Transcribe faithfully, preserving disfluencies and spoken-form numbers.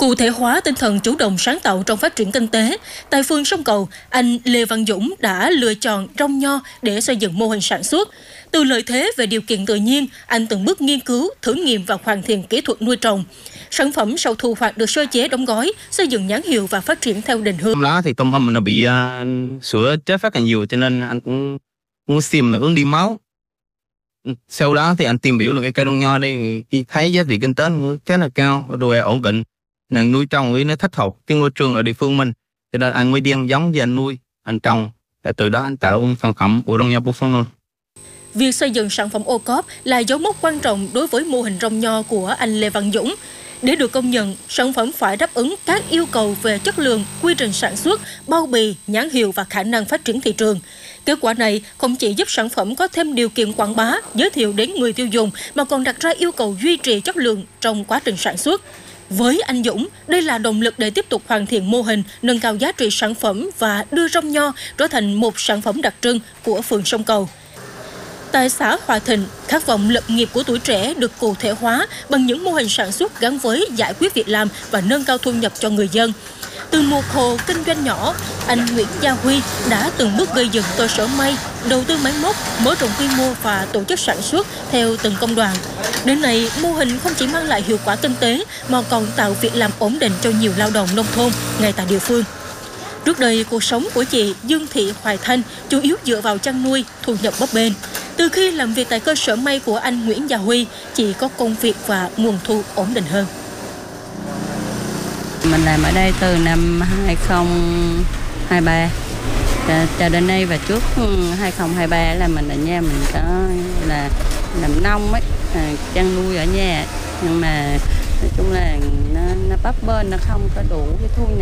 Cụ thể hóa tinh thần chủ động sáng tạo trong phát triển kinh tế, tại phường Sông Cầu, anh Lê Văn Dũng đã lựa chọn rong nho để xây dựng mô hình sản xuất. Từ lợi thế về điều kiện tự nhiên, anh từng bước nghiên cứu, thử nghiệm và hoàn thiện kỹ thuật nuôi trồng. Sản phẩm sau thu hoạch được sơ chế đóng gói, xây dựng nhãn hiệu và phát triển theo định hướng. Hôm đó thì tôm hùm nó bị uh, sữa chết phát càng nhiều, cho nên anh cũng muốn xem là hướng đi máu. Sau đó thì anh tìm hiểu được cái cây rong nho đây, khi thấy giá trị kinh tế nó khá là cao, rồi ổn định, là nuôi trồng với nó thích hợp cái môi trường ở địa phương mình, cho nên anh mới đi ăn giống với anh nuôi, anh trồng, và từ đó anh tạo sản phẩm của rong nho Phú Phong luôn. Việc xây dựng sản phẩm ô cốp là dấu mốc quan trọng đối với mô hình rong nho của anh Lê Văn Dũng. Để được công nhận, sản phẩm phải đáp ứng các yêu cầu về chất lượng, quy trình sản xuất, bao bì, nhãn hiệu và khả năng phát triển thị trường. Kết quả này không chỉ giúp sản phẩm có thêm điều kiện quảng bá, giới thiệu đến người tiêu dùng, mà còn đặt ra yêu cầu duy trì chất lượng trong quá trình sản xuất. Với anh Dũng, đây là động lực để tiếp tục hoàn thiện mô hình, nâng cao giá trị sản phẩm và đưa rong nho trở thành một sản phẩm đặc trưng của phường Sông Cầu. Tại xã Hòa Thịnh, khát vọng lập nghiệp của tuổi trẻ được cụ thể hóa bằng những mô hình sản xuất gắn với giải quyết việc làm và nâng cao thu nhập cho người dân. Từ một hộ kinh doanh nhỏ, anh Nguyễn Gia Huy đã từng bước gây dựng cơ sở may, đầu tư máy móc, mở rộng quy mô và tổ chức sản xuất theo từng công đoạn. Đến nay, mô hình không chỉ mang lại hiệu quả kinh tế mà còn tạo việc làm ổn định cho nhiều lao động nông thôn ngay tại địa phương. Trước đây, cuộc sống của chị Dương Thị Hoài Thanh chủ yếu dựa vào chăn nuôi, thu nhập bấp bênh. Từ khi làm việc tại cơ sở may của anh Nguyễn Gia Huy, chị có công việc và nguồn thu ổn định hơn. Mình làm ở đây từ năm hai không hai ba cho đến nay, và trước hai không hai ba là mình ở nhà mình có là làm nông ấy, chăn nuôi ở nhà, nhưng mà nói chung là nó, nó bấp bênh, nó không có đủ cái thu nhập.